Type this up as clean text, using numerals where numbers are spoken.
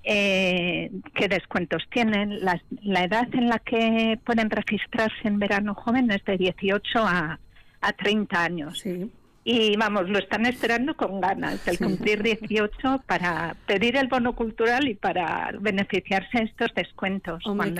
qué descuentos tienen. La edad en la que pueden registrarse en Verano Joven es de 18 a 30 años. Sí. Y vamos, lo están esperando con ganas, el cumplir 18 para pedir el bono cultural y para beneficiarse de estos descuentos. Hombre,